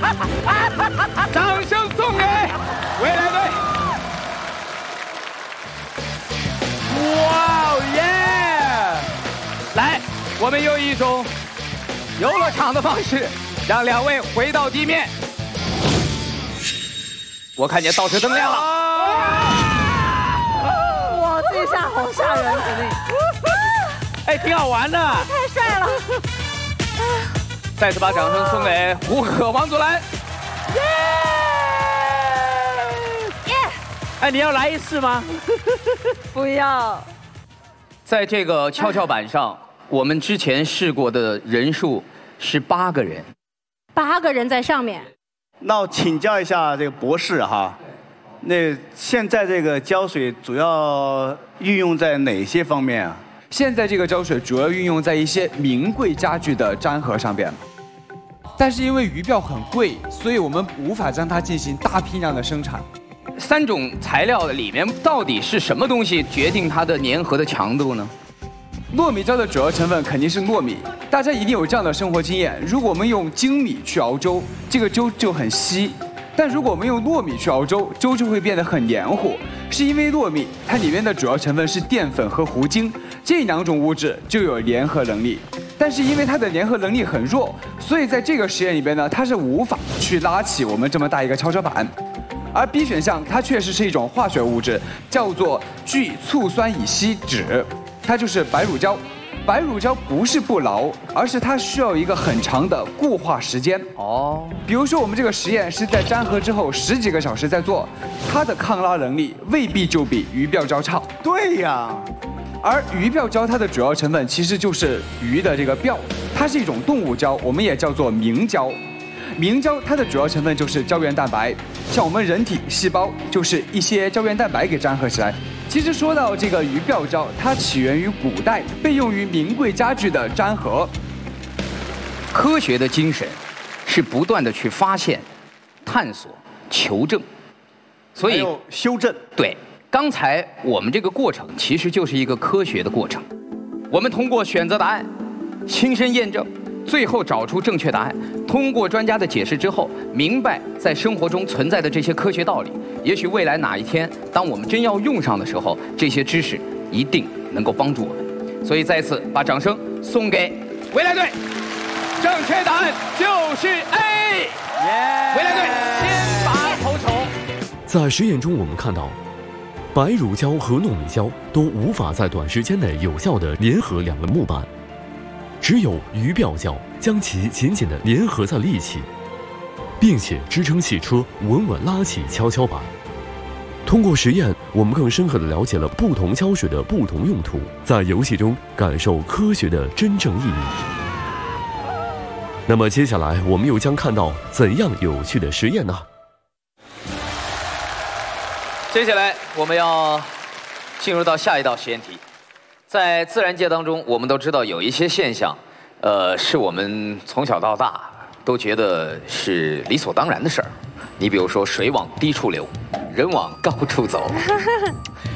掌声送给未来队！哇哦耶！来，我们用一种游乐场的方式，让两位回到地面。我看见倒车灯亮了。 哇，这下好吓人，肯定。 哎，挺好玩的。 太帅了！ 再次把掌声送给胡可、王祖蓝。 耶！ 哎，你要来一次吗？ 不要。 在这个跷跷板上，我们之前试过的人数是8个人。 8个人在上面。 那我请教一下这个博士哈，那现在这个胶水主要运用在哪些方面啊？ 现在这个胶水主要运用在一些名贵家具的粘合上边，但是因为鱼鳔很贵，所以我们无法将它进行大批量的生产。 3种材料里面到底是什么东西决定它的粘合的强度呢？ 糯米胶的主要成分肯定是糯米，大家一定有这样的生活经验：如果我们用精米去熬粥，这个粥就很稀；但如果我们用糯米去熬粥，粥就会变得很黏糊，是因为糯米它里面的主要成分是淀粉和糊精，这2种物质就有粘合能力。但是因为它的粘合能力很弱，所以在这个实验里边呢，它是无法去拉起我们这么大一个跷跷板。而 B 选项它确实是一种化学物质，叫做聚醋酸乙烯酯，它就是白乳胶。白乳胶不是不牢，而是它需要一个很长的固化时间。比如说我们这个实验是在粘合之后10几个小时在做，它的抗拉能力未必就比鱼鳔胶差。 对呀。 而鱼鳔胶它的主要成分其实就是鱼的这个鳔，它是一种动物胶，我们也叫做明胶。明胶它的主要成分就是胶原蛋白，像我们人体细胞就是一些胶原蛋白给粘合起来。其实说到这个鱼鳔胶，它起源于古代，被用于名贵家具的粘合。 科学的精神是不断的去发现、探索、求证，所以还有修正。 对，刚才我们这个过程其实就是一个科学的过程。我们通过选择答案、亲身验证，最后找出正确答案。通过专家的解释之后，明白在生活中存在的这些科学道理。也许未来哪一天，当我们真要用上的时候，这些知识一定能够帮助我们。所以再次把掌声送给未来队，正确答案就是 A。未来队先拔头筹。 在实验中，我们看到，白乳胶和糯米胶都无法在短时间内有效地粘合2个木板，只有鱼鳔胶将其紧紧地粘合在了一起，并且支撑汽车稳稳拉起跷跷板。通过实验，我们更深刻地了解了不同胶水的不同用途，在游戏中感受科学的真正意义。那么接下来我们又将看到怎样有趣的实验呢？ 接下来我们要进入到下一道实验题。在自然界当中，我们都知道有一些现象，是我们从小到大都觉得是理所当然的事儿。你比如说，水往低处流，人往高处走。